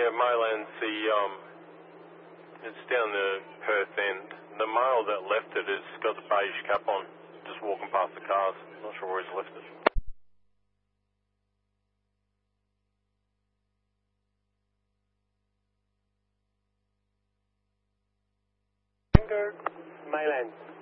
Maylands, it's down the Perth end. The male that left it has got the beige cap on, just walking past the cars. Not sure where he's left it. Maylands.